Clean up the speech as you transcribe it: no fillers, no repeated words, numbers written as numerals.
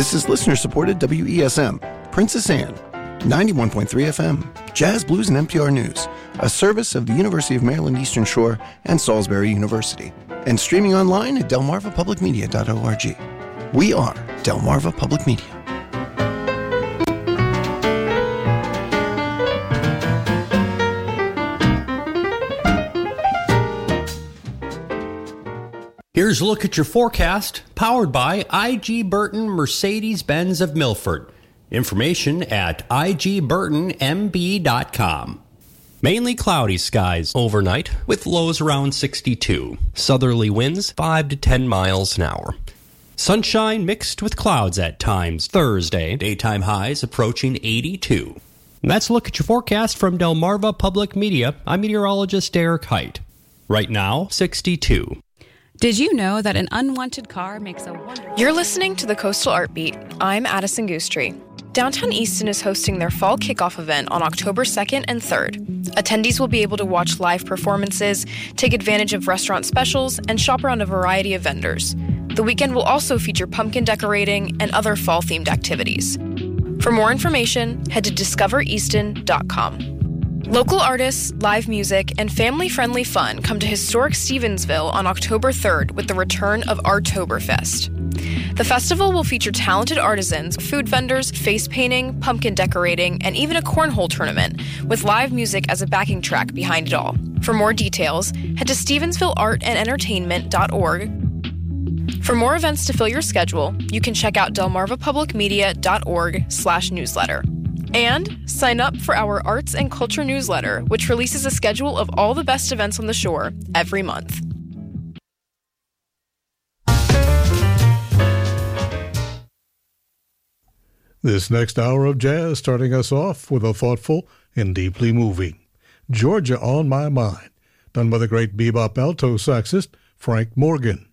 This is listener-supported WESM, Princess Anne, 91.3 FM, Jazz, Blues, and NPR News, a service of the University of Maryland Eastern Shore and Salisbury University, and streaming online at delmarvapublicmedia.org. We are Delmarva Public Media. Here's a look at your forecast, powered by I.G. Burton Mercedes-Benz of Milford. Information at igburtonmb.com. Mainly cloudy skies overnight with lows around 62. Southerly winds 5 to 10 miles an hour. Sunshine mixed with clouds at times Thursday. Daytime highs approaching 82. And that's a look at your forecast from Delmarva Public Media. I'm meteorologist Derek Height. Right now, 62. Did you know that an unwanted car makes a wonderful... You're listening to the Coastal Art Beat. I'm Addison Goostree. Downtown Easton is hosting their fall kickoff event on October 2nd and 3rd. Attendees will be able to watch live performances, take advantage of restaurant specials, and shop around a variety of vendors. The weekend will also feature pumpkin decorating and other fall-themed activities. For more information, head to discovereaston.com. Local artists, live music, and family-friendly fun come to historic Stevensville on October 3rd with the return of Artoberfest. The festival will feature talented artisans, food vendors, face painting, pumpkin decorating, and even a cornhole tournament, with live music as a backing track behind it all. For more details, head to StevensvilleArtandEntertainment.org. For more events to fill your schedule, you can check out delmarvapublicmedia.org/newsletter. And sign up for our Arts and Culture newsletter, which releases a schedule of all the best events on the shore every month. This next hour of jazz starting us off with a thoughtful and deeply moving Georgia on My Mind, done by the great bebop alto saxist Frank Morgan.